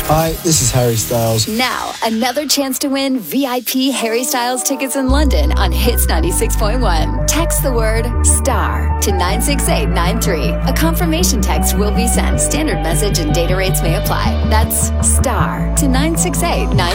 Hi, this is Harry Styles. Now, another chance to win VIP Harry Styles tickets in London on Hits 96.1. Text the word STAR to 96893. A confirmation text will be sent. Standard message and data rates may apply. That's STAR to 96893.